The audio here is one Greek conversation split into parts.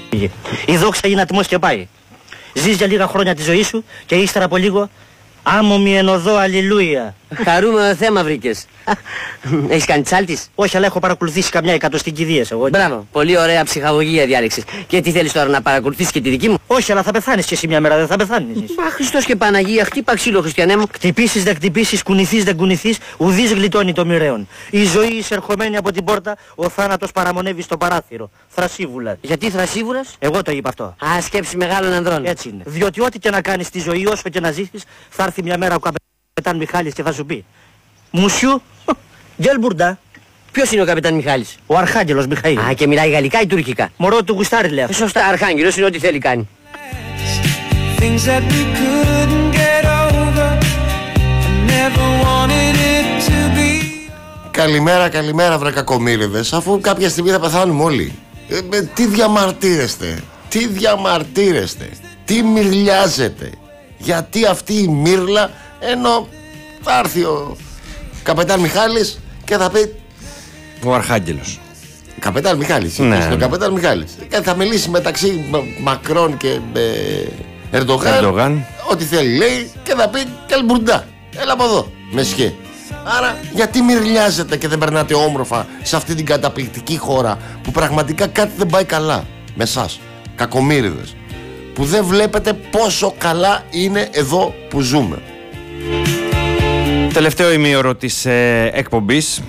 Η δόξα είναι ατμός και πάει. Ζεις για λίγα χρόνια τη ζωή σου και ύστερα από λίγο άμμομη εν οδό, αλληλούια. Χαρούμενο θέμα βρήκες. Έχεις κάνει τσάλτης? Όχι, αλλά έχω παρακολουθήσει καμιά εκατοστή κηδείας εγώ. Μπράβο, πολύ ωραία ψυχαγωγία διάλεξες. Και τι θέλεις τώρα, να παρακολουθήσεις και τη δική μου? Όχι, αλλά θα πεθάνεις κι εσύ μια μέρα, δεν θα πεθάνεις. Μα Χριστός και Παναγία, χτύπα ξύλο, Χριστιανέ μου. Χτυπήσεις δεν χτυπήσεις, κουνηθείς δεν κουνηθείς, ουδής γλιτώνει το μοιραίον. Η ζωή εισερχομένη από την πόρτα, ο θάνατος παραμονεύει στο παράθυρο. Θρασίβουλα. Γιατί θρασίβουρας? Εγώ το είπα αυτό. Α, σκέψη μεγάλων ανδρών. Έτσι είναι. Διότι ό,τι και να κάνεις στη ζωή, όσο και να ζήσεις, θα έρθει μια μέρα ο καπετάν Μιχάλης και θα σου πει: Μουσιού, γκέλ μπουρντά. Ποιος είναι ο καπετάν Μιχάλης? Ο Αρχάγγελος Μιχαήλ. Α, και μιλάει γαλλικά ή τουρκικά? Μωρό του γουστάρι λέει. Σωστά, Αρχάγγελος είναι ό,τι θέλει κάνει. Καλημέρα, καλημέρα βρε κακομοίριδες. Αφού κάποια στιγμή θα πεθάνουμε όλοι. Τι διαμαρτύρεστε? Τι διαμαρτύρεστε? Τι μυρλιάζετε? Γιατί αυτή η μύρλα, ενώ θα έρθει ο καπετάν Μιχάλης και θα πει... Ο Αρχάγγελος. Καπετάν Μιχάλης, ναι. Ο καπετάν Μιχάλης. Και θα μιλήσει μεταξύ Μακρόν και Ερντογάν. Ό,τι θέλει λέει και θα πει καλμπουρντά. Έλα από εδώ, με σχέ. Άρα γιατί μυρλιάζετε και δεν περνάτε όμορφα σε αυτή την καταπληκτική χώρα που πραγματικά κάτι δεν πάει καλά με εσάς, κακομοίριδες, που δεν βλέπετε πόσο καλά είναι εδώ που ζούμε. Τελευταίο ημίωρο της εκπομπής.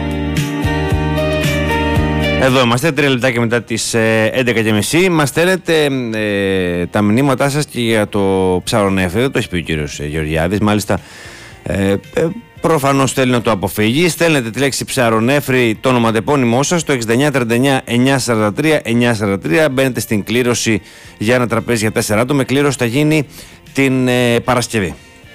Εδώ είμαστε, 3 λεπτάκια μετά τις 11.30. Μας στέλνετε τα μηνύματά σας και για το ψαρονέφρι. Δεν το έχει πει ο κύριος Γεωργιάδης. Μάλιστα, προφανώς θέλει να το αποφύγει. Στέλνετε τη λέξη ψαρονέφρι, το ονοματεπώνυμό σας, το 6939-943-943. Μπαίνετε στην κλήρωση για ένα τραπέζι για 4 άτομα. Η κλήρωση θα γίνει την Παρασκευή.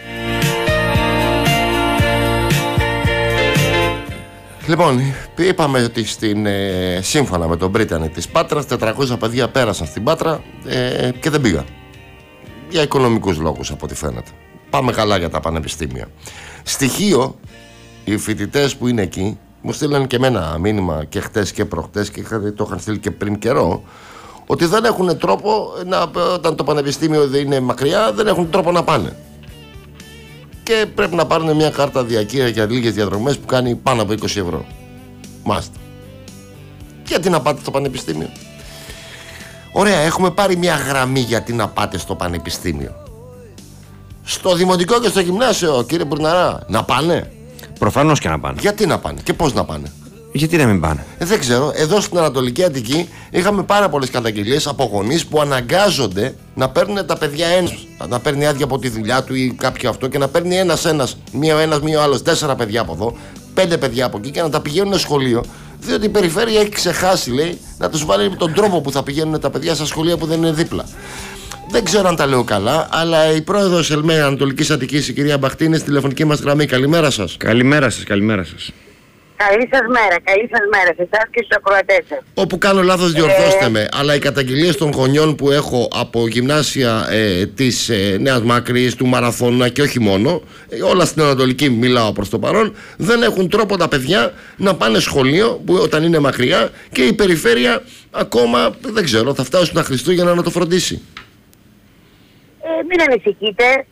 Λοιπόν, είπαμε ότι σύμφωνα με τον Μπρίτανη της Πάτρας, 400 παιδιά πέρασαν στην Πάτρα και δεν πήγαν. Για οικονομικούς λόγους, από ό,τι φαίνεται. Πάμε καλά για τα πανεπιστήμια. Στοιχείο, οι φοιτητές που είναι εκεί μου στείλαν και εμένα μήνυμα και χτες και προχτές και το είχαν στείλει και πριν καιρό, ότι δεν έχουν τρόπο όταν το πανεπιστήμιο δεν είναι μακριά, δεν έχουν τρόπο να πάνε. Και πρέπει να πάρουν μια κάρτα διακύρα για λίγες διαδρομές που κάνει πάνω από 20 ευρώ. Μάστε. Γιατί να πάτε στο πανεπιστήμιο? Ωραία, έχουμε πάρει μια γραμμή γιατί να πάτε στο πανεπιστήμιο. Στο δημοτικό και στο γυμνάσιο, κύριε Μπουρναρά, να πάνε? Προφανώς και να πάνε. Γιατί να πάνε και πώς να πάνε? Γιατί να μην πάνε? Δεν ξέρω. Εδώ στην Ανατολική Αττική είχαμε πάρα πολλές καταγγελίες από γονείς που αναγκάζονται να παίρνουν τα παιδιά ένας, να παίρνει άδεια από τη δουλειά του ή κάποιο αυτό και να παίρνει μία ο άλλος, 4 παιδιά από εδώ, 5 παιδιά από εκεί και να τα πηγαίνουν σχολείο. Διότι η περιφέρεια έχει ξεχάσει, λέει, να τους βάλει τον τρόπο που θα πηγαίνουν τα παιδιά στα σχολεία που δεν είναι δίπλα. Δεν ξέρω αν τα λέω καλά, αλλά η πρόεδρος ΕΛΜΕ Ανατολικής Αττικής, η κυρία Μπαχτή, είναι στη τηλεφωνική μας γραμμή. Καλημέρα σας. Καλημέρα σας, καλημέρα σας. Καλή σας μέρα σε εσάς και στους ακροατές σας. Όπου κάνω λάθος διορθώστε με, αλλά οι καταγγελίες των γονιών που έχω από γυμνάσια της Νέας Μάκρης, του Μαραθώνα και όχι μόνο, όλα στην Ανατολική μιλάω προς το παρόν, δεν έχουν τρόπο τα παιδιά να πάνε σχολείο που όταν είναι μακριά και η περιφέρεια ακόμα, δεν ξέρω, θα φτάσουν τα Χριστούγεννα να το φροντίσει. Μην ανησυχείτε,